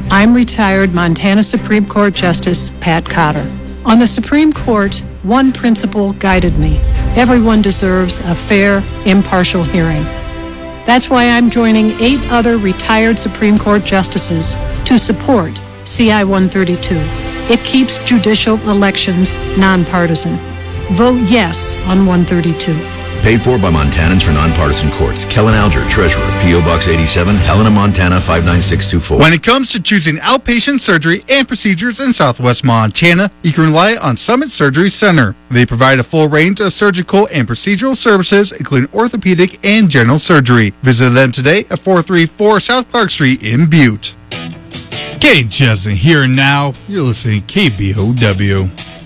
I'm retired Montana Supreme Court Justice Pat Cotter. On the Supreme Court, one principle guided me. Everyone deserves a fair, impartial hearing. That's why I'm joining 8 other retired Supreme Court justices to support CI 132. It keeps judicial elections nonpartisan. Vote yes on 132. Paid for by Montanans for Nonpartisan Courts. Kellen Alger, Treasurer, P.O. Box 87, Helena, Montana 59624. When it comes to choosing outpatient surgery and procedures in Southwest Montana, you can rely on Summit Surgery Center. They provide a full range of surgical and procedural services, including orthopedic and general surgery. Visit them today at 434 South Clark Street in Butte. Kate Chesney here and now. You're listening to KBOW.